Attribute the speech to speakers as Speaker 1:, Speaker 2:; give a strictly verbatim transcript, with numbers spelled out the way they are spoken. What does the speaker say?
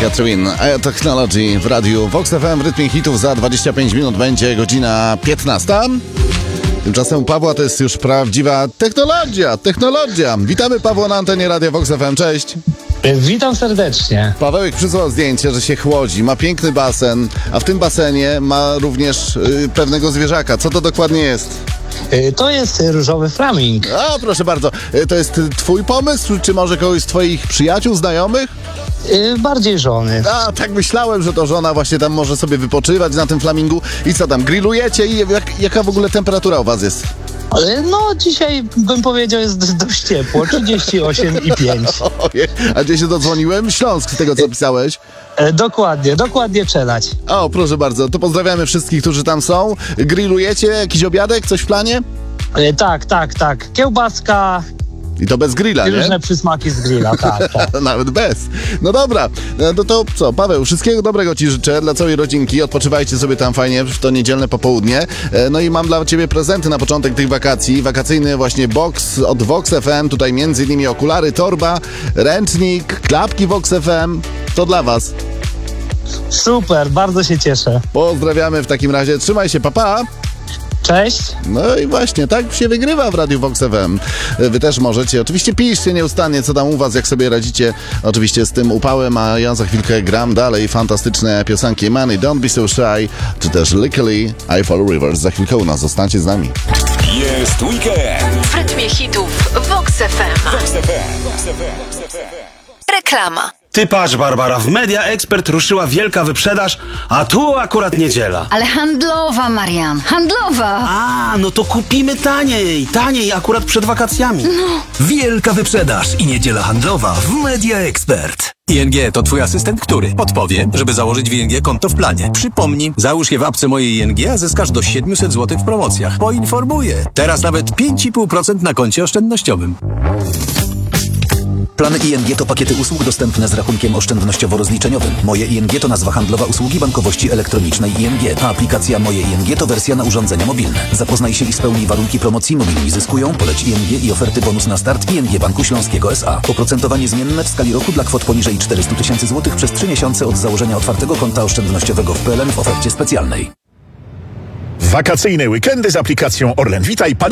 Speaker 1: Catherine, Air Technology w radiu Vox F M w rytmie hitów. Za dwadzieścia pięć minut będzie godzina piętnasta. Tymczasem u Pawła to jest już prawdziwa technologia, technologia. Witamy Pawła na antenie Radia Vox F M, cześć.
Speaker 2: Witam serdecznie.
Speaker 1: Pawełek przysłał zdjęcie, że się chłodzi, ma piękny basen, a w tym basenie ma również y, pewnego zwierzaka. Co to dokładnie jest?
Speaker 2: To jest różowy flaming.
Speaker 1: A, proszę bardzo. Y, to jest twój pomysł, czy może kogoś z twoich przyjaciół, znajomych?
Speaker 2: Yy, bardziej żony.
Speaker 1: A, tak myślałem, że to żona właśnie tam może sobie wypoczywać na tym flamingu. I co tam, grillujecie? I jak, jaka w ogóle temperatura u was jest?
Speaker 2: No, dzisiaj bym powiedział jest dość ciepło, trzydzieści osiem i pięć.
Speaker 1: Ojej, a gdzie się dodzwoniłem? Śląsk, z tego co pisałeś.
Speaker 2: E, dokładnie, dokładnie czelać.
Speaker 1: O, proszę bardzo, to pozdrawiamy wszystkich, którzy tam są. Grillujecie? Jakiś obiadek? Coś w planie?
Speaker 2: E, tak, tak, tak. Kiełbaska
Speaker 1: I to bez grilla,
Speaker 2: i
Speaker 1: nie?
Speaker 2: różne przysmaki z grilla, tak, tak.
Speaker 1: Nawet bez. No dobra, no to co, Paweł, wszystkiego dobrego ci życzę dla całej rodzinki. Odpoczywajcie sobie tam fajnie w to niedzielne popołudnie. No i mam dla ciebie prezenty na początek tych wakacji. Wakacyjny właśnie box od Vox F M. Tutaj między innymi okulary, torba, ręcznik, klapki Vox F M. To dla was.
Speaker 2: Super, bardzo się cieszę.
Speaker 1: Pozdrawiamy w takim razie. Trzymaj się, papa. Pa.
Speaker 2: Cześć.
Speaker 1: No i właśnie, tak się wygrywa w Radiu Vox F M. Wy też możecie. Oczywiście piszcie nieustannie, co tam u was, jak sobie radzicie. Oczywiście z tym upałem, a ja za chwilkę gram dalej fantastyczne piosenki Money, Don't Be So Shy, czy też Luckily, I Fall Rivers. Za chwilkę u nas, zostańcie z nami.
Speaker 3: Jest weekend.
Speaker 4: W rytmie hitów Vox F M.
Speaker 3: Vox F M. Vox F M. Vox F M.
Speaker 4: Reklama.
Speaker 5: Ty patrz, Barbara, w Media Expert ruszyła wielka wyprzedaż, a tu akurat niedziela.
Speaker 6: Ale handlowa, Marian, handlowa!
Speaker 5: A, no to kupimy taniej, taniej akurat przed wakacjami.
Speaker 7: Wielka wyprzedaż i niedziela handlowa w Media Expert. I N G to twój asystent, który podpowie, żeby założyć w I N G konto w planie. Przypomnij, załóż je w apce mojej I N G, a zyskasz do siedemset złotych w promocjach. Poinformuję. Teraz nawet pięć i pół procent na koncie oszczędnościowym.
Speaker 8: Plany I N G to pakiety usług dostępne z rachunkiem oszczędnościowo-rozliczeniowym. Moje I N G to nazwa handlowa usługi bankowości elektronicznej I N G, a aplikacja Moje I N G to wersja na urządzenia mobilne. Zapoznaj się i spełnij warunki promocji. Mobilni zyskują, poleć I N G i oferty bonus na start I N G Banku Śląskiego S A. Oprocentowanie zmienne w skali roku dla kwot poniżej czterysta tysięcy złotych przez trzy miesiące od założenia otwartego konta oszczędnościowego w P L N w ofercie specjalnej.
Speaker 9: Wakacyjne weekendy z aplikacją Orlen. Witaj, pan